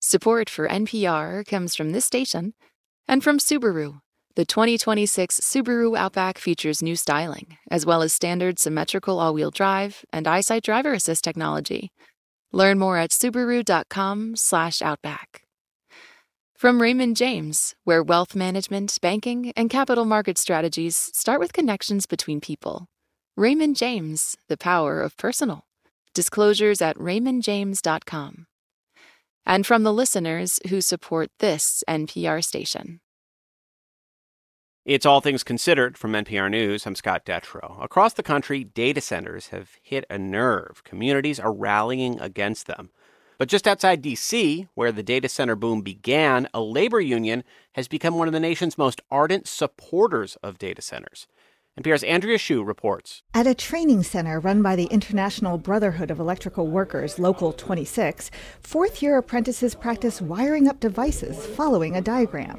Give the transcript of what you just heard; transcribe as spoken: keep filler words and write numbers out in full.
Support for N P R comes from this station and from Subaru. The twenty twenty-six Subaru Outback features new styling, as well as standard symmetrical all-wheel drive and EyeSight driver assist technology. Learn more at subaru.com slash outback. From Raymond James, where wealth management, banking, and capital market strategies start with connections between people. Raymond James, the power of personal. Disclosures at raymond james dot com. And from the listeners who support this N P R station. It's All Things Considered from N P R News. I'm Scott Detrow. Across the country, data centers have hit a nerve. Communities are rallying against them. But just outside D C, where the data center boom began, a labor union has become one of the nation's most ardent supporters of data centers. N P R's Andrea Hsu reports. At a training center run by the International Brotherhood of Electrical Workers, Local twenty-six, fourth-year apprentices practice wiring up devices following a diagram.